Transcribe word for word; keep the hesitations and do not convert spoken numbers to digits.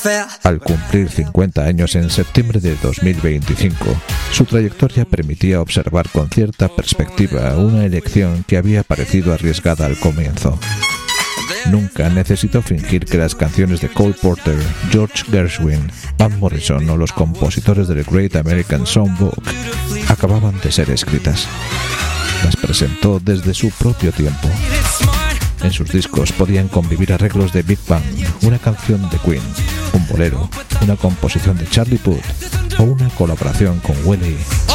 Al cumplir cincuenta años en septiembre de dos mil veinticinco, su trayectoria permitía observar con cierta perspectiva una elección que había parecido arriesgada al comienzo. Nunca necesitó fingir que las canciones de Cole Porter, George Gershwin, Van Morrison o los compositores del Great American Songbook acababan de ser escritas. Las presentó desde su propio tiempo. En sus discos podían convivir arreglos de Big Bang, una canción de Queen, un bolero, una composición de Charlie Puth o una colaboración con Willie.